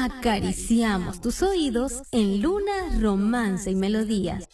acariciamos tus oídos en Luna, Romance y Melodías.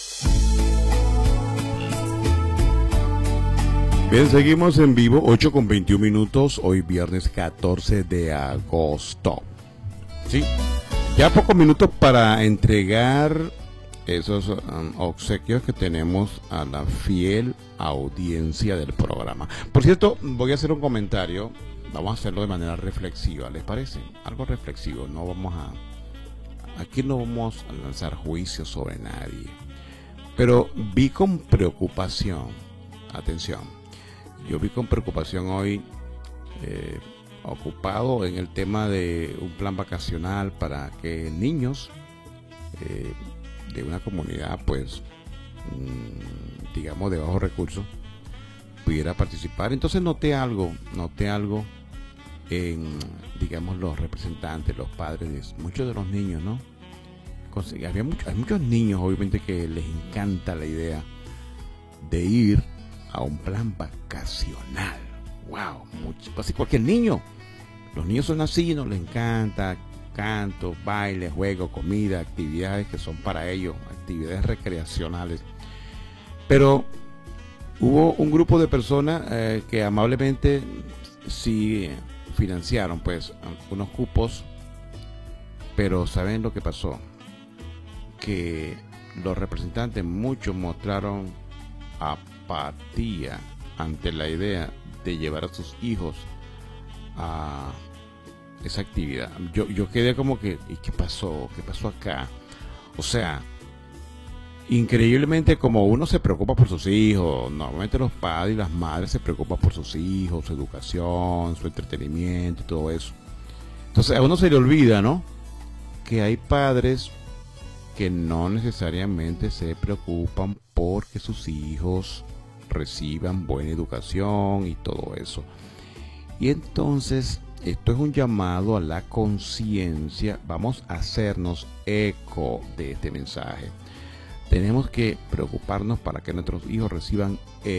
Bien, seguimos en vivo, 8:21, hoy viernes 14 de agosto. Sí, ya pocos minutos para entregar esos obsequios que tenemos a la fiel audiencia del programa. Por cierto, voy a hacer un comentario, vamos a hacerlo de manera reflexiva, ¿les parece? Algo reflexivo, no vamos aquí no vamos a lanzar juicios sobre nadie, pero vi con preocupación, atención, yo vi con preocupación hoy, ocupado en el tema de un plan vacacional para que niños de una comunidad, pues, digamos, de bajos recursos, pudiera participar. Entonces noté algo en, digamos, los representantes, los padres, muchos de los niños, ¿no? Hay muchos niños, obviamente, que les encanta la idea de ir a un plan vacacional. Wow, casi cualquier niño. Los niños son así, nos les encanta canto, baile, juego, comida, actividades que son para ellos, actividades recreacionales. Pero hubo un grupo de personas que amablemente sí financiaron pues unos cupos, pero ¿saben lo que pasó? Que los representantes, muchos mostraron apatía ante la idea de llevar a sus hijos a esa actividad. Yo quedé como que, ¿y qué pasó? ¿Qué pasó acá? O sea, increíblemente, como uno se preocupa por sus hijos, normalmente los padres y las madres se preocupan por sus hijos, su educación, su entretenimiento y todo eso. Entonces a uno se le olvida, ¿no?, que hay padres que no necesariamente se preocupan porque sus hijos reciban buena educación y todo eso. Y entonces esto es un llamado a la conciencia. Vamos a hacernos eco de este mensaje. Tenemos que preocuparnos para que nuestros hijos reciban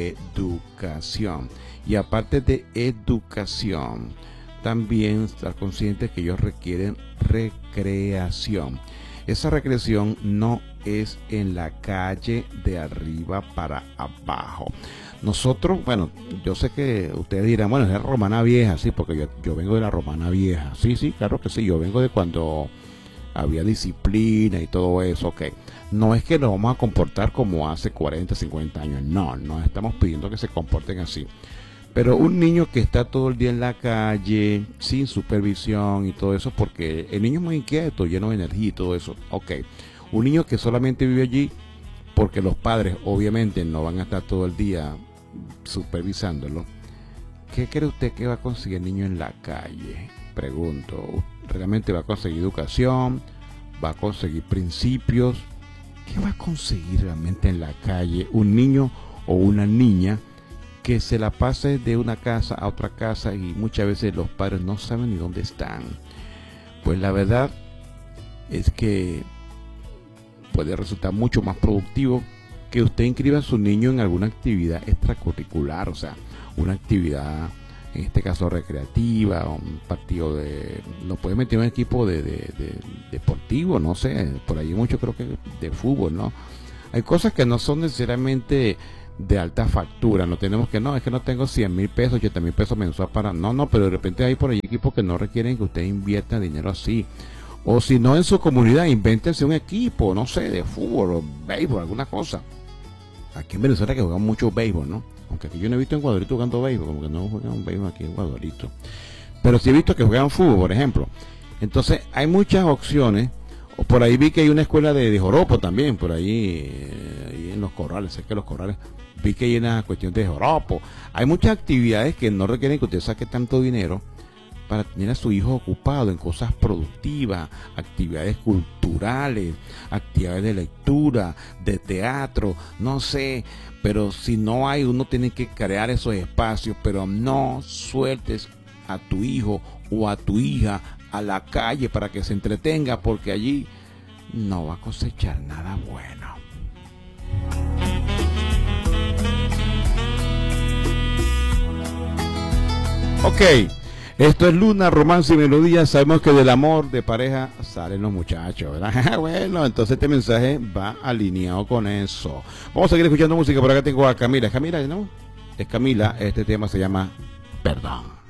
educación. Y aparte de educación, también estar conscientes que ellos requieren recreación. Esa recreación no es en la calle de arriba para abajo. Nosotros, bueno, yo sé que ustedes dirán, bueno, es la Romana Vieja, sí, porque yo vengo de la Romana Vieja. Sí, claro que sí, yo vengo de cuando había disciplina y todo eso, ok. No es que nos vamos a comportar como hace 40, 50 años, no estamos pidiendo que se comporten así. Pero un niño que está todo el día en la calle, sin supervisión y todo eso, porque el niño es muy inquieto, lleno de energía y todo eso, ok. Un niño que solamente vive allí, porque los padres obviamente no van a estar todo el día supervisándolo, ¿qué cree usted que va a conseguir el niño en la calle? Pregunto, ¿realmente va a conseguir educación? ¿Va a conseguir principios? ¿Qué va a conseguir realmente en la calle un niño o una niña que se la pase de una casa a otra casa y muchas veces los padres no saben ni dónde están? Pues la verdad es que puede resultar mucho más productivo que usted inscriba a su niño en alguna actividad extracurricular, o sea, una actividad, en este caso recreativa, un partido lo puede meter en un equipo de deportivo, no sé, por ahí mucho creo que de fútbol, ¿no? Hay cosas que no son necesariamente de alta factura, no tenemos que, no, es que no tengo 100,000 pesos, 80,000 pesos mensual para, no, pero de repente hay por ahí equipos que no requieren que usted invierta dinero así. O si no, en su comunidad, invéntense un equipo, no sé, de fútbol o béisbol, alguna cosa. Aquí en Venezuela que juegan mucho béisbol, ¿no? Aunque aquí yo no he visto en Guadalito jugando béisbol, como que no juegan béisbol aquí en Guadalito. Pero sí he visto que juegan fútbol, por ejemplo. Entonces, hay muchas opciones. O por ahí vi que hay una escuela de joropo también, por ahí en Los Corrales, sé que Los Corrales, vi que hay una cuestión de joropo. Hay muchas actividades que no requieren que usted saque tanto dinero para tener a su hijo ocupado en cosas productivas, actividades culturales, actividades de lectura, de teatro, no sé, pero si no hay, uno tiene que crear esos espacios, pero no sueltes a tu hijo o a tu hija a la calle para que se entretenga, porque allí no va a cosechar nada bueno. Ok. Esto es Luna, Romance y Melodía. Sabemos que del amor de pareja salen los muchachos, ¿verdad? Bueno, entonces este mensaje va alineado con eso. Vamos a seguir escuchando música. Por acá tengo a Camila. ¿Es Camila, no? Es Camila. Este tema se llama Perdón.